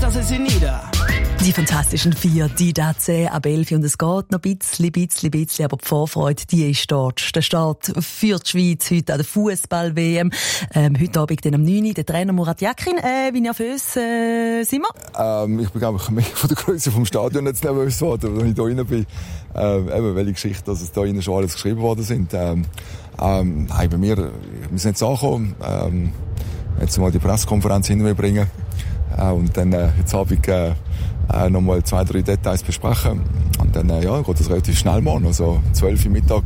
Casa sind nieder. Die Fantastischen Vier, die Daze, ab 11 und es geht noch ein bisschen, aber die Vorfreude, die ist dort. Der Start für die Schweiz heute an der Fußball-WM. Heute Abend dann am 9. Der Trainer Murat Yakin. Wie nervös sind wir? Ich bin, glaube ich, mehr von der Größe vom Stadion jetzt nervös geworden, als ich da rein bin. Eben, welche Geschichte, dass es da innen schon alles geschrieben worden sind. Bei mir, wir sind jetzt angekommen, jetzt mal die Pressekonferenz hinter mir bringen, und dann, jetzt Abend, nochmal 2-3 Details besprechen. Und dann, geht das relativ schnell morgen. Also 12 Uhr Mittag,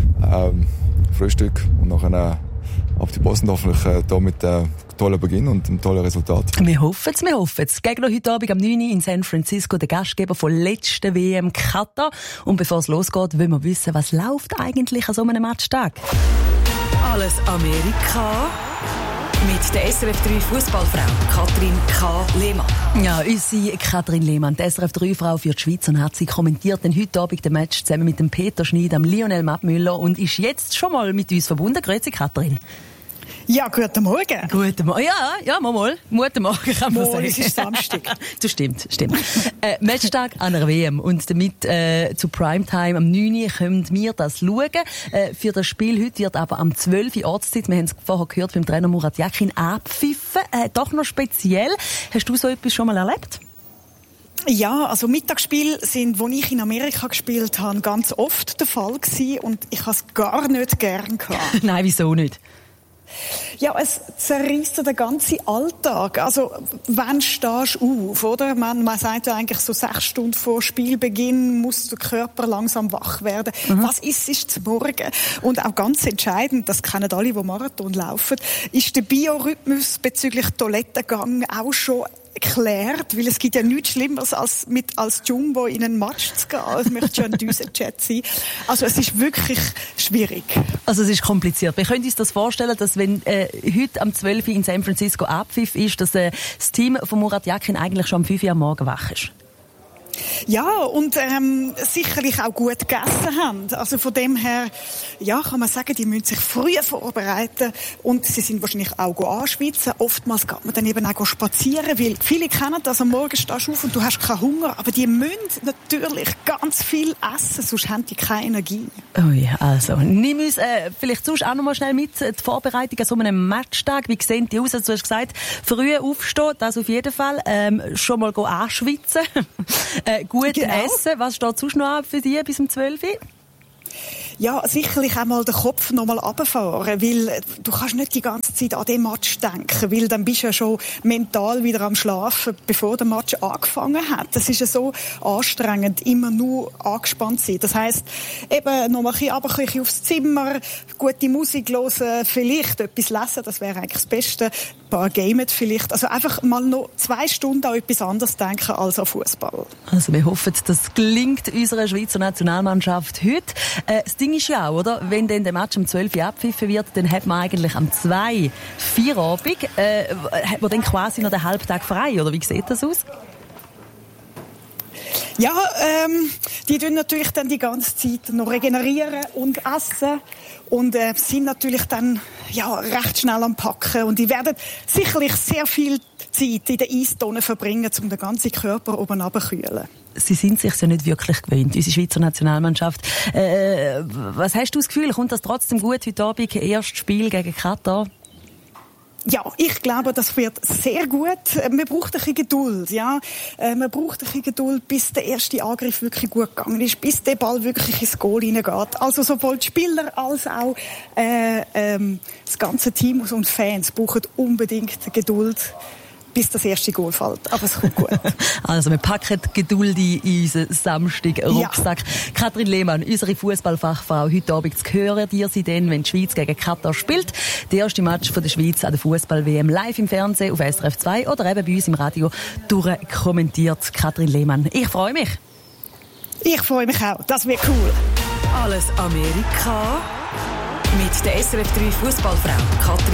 Frühstück und nachher auf die Posten hoffentlich da mit tollen Beginn und einem tollen Resultat. Wir hoffen es. Gegner heute Abend am 9. in San Francisco, der Gastgeber von letzten WM Katar. Und bevor es losgeht, wollen wir wissen, was läuft eigentlich an so einem Matchtag? Alles Amerika. Mit der SRF 3 Fußballfrau Katrin K. Lehmann. Ja, unsere Katrin Lehmann, die SRF 3 Frau für die Schweiz, und hat sie kommentiert den heute Abend den Match zusammen mit dem Peter Schneid, dem Lionel Mattmüller, und ist jetzt schon mal mit uns verbunden. Grüezi, Katrin. Ja, guten Morgen. Guten Morgen. Ja, mal. Guten Morgen, kann man sagen. Es ist Samstag. Das stimmt. Matchtag an der WM. Und damit zu Primetime am 9. können wir das schauen. Für das Spiel heute wird aber am 12. Ortszeit, wir haben es vorher gehört beim Trainer Murat Yakin, abpfiffen. Doch noch speziell. Hast du so etwas schon mal erlebt? Ja, also Mittagsspiele sind, wo ich in Amerika gespielt habe, ganz oft der Fall gewesen. Und ich habe es gar nicht gern gehabt. Nein, wieso nicht? Ja, es zerreißt den ganzen Alltag. Also, wann stehst du auf, oder? Man sagt ja eigentlich so 6 Stunden vor Spielbeginn muss der Körper langsam wach werden. Was ist zum Morgen? Und auch ganz entscheidend, das kennen alle, die Marathon laufen, ist der Biorhythmus bezüglich Toilettengang auch schon erklärt, weil es gibt ja nichts Schlimmeres als Jumbo in einen Match zu gehen. Es möchte ja ein Düsenjet sein. Also es ist wirklich schwierig. Also es ist kompliziert. Wir können uns das vorstellen, dass wenn heute am 12. in San Francisco Abpfiff ist, dass das Team von Murat Yakin eigentlich schon am 5 Uhr am Morgen wach ist. Ja, und sicherlich auch gut gegessen haben. Also von dem her, ja, kann man sagen, die müssen sich früh vorbereiten und sie sind wahrscheinlich auch anschwitzen. Oftmals geht man dann eben auch spazieren, weil viele kennen das, am Morgen stehst du auf und du hast keinen Hunger, aber die müssen natürlich ganz viel essen, sonst haben die keine Energie. Oh ja, also nimm uns vielleicht sonst auch noch mal schnell mit die Vorbereitung an so einem Matchtag. Wie sehen die aus? Also, du hast gesagt, früh aufstehen, das auf jeden Fall. Schon mal anschwitzen. Gut essen. Was steht sonst noch an für dich bis um 12 Uhr? Ja, sicherlich auch mal den Kopf noch mal runterfahren, weil du kannst nicht die ganze Zeit an den Match denken, weil dann bist du ja schon mental wieder am Schlafen, bevor der Match angefangen hat. Das ist ja so anstrengend, immer nur angespannt sein. Das heisst, eben noch mal ein bisschen runterkommen aufs Zimmer, gute Musik hören, vielleicht etwas lesen, das wäre eigentlich das Beste, ein paar Games vielleicht. Also einfach mal noch 2 Stunden an etwas anderes denken als an Fußball. Also wir hoffen, das gelingt unserer Schweizer Nationalmannschaft heute. Das Ding ist ja auch, oder? Wenn dann der Match um 12 Uhr abgepfiffen wird, dann hat man eigentlich am 2, 4 Abend, hat man dann quasi noch den Halbtag frei, oder wie sieht das aus? Ja, die tun natürlich dann die ganze Zeit noch regenerieren und essen und sind natürlich dann ja recht schnell am Packen und die werden sicherlich sehr viel Zeit in der Eistonne verbringen, um den ganzen Körper oben runterzukühlen. Sie sind sich ja nicht wirklich gewöhnt, unsere Schweizer Nationalmannschaft. Was hast du das Gefühl, kommt das trotzdem gut heute Abend, erstes Spiel gegen Katar? Ja, ich glaube, das wird sehr gut. Man braucht ein bisschen Geduld, ja. Man braucht ein bisschen Geduld, bis der erste Angriff wirklich gut gegangen ist, bis der Ball wirklich ins Goal hineingeht. Also sowohl die Spieler als auch das ganze Team und Fans brauchen unbedingt Geduld, bis das erste Goal fällt. Aber es kommt gut. Also wir packen Geduld in unseren Samstag-Rucksack. Ja. Katrin Lehmann, unsere Fußballfachfrau, heute Abend zu hören dir sie dann, wenn die Schweiz gegen Katar spielt. Der erste Match von der Schweiz an der Fußball-WM live im Fernsehen auf SRF 2 oder eben bei uns im Radio durchkommentiert. Katrin Lehmann, ich freue mich. Ich freue mich auch. Das wird cool. Alles Amerika mit der SRF 3 Fußballfrau Katrin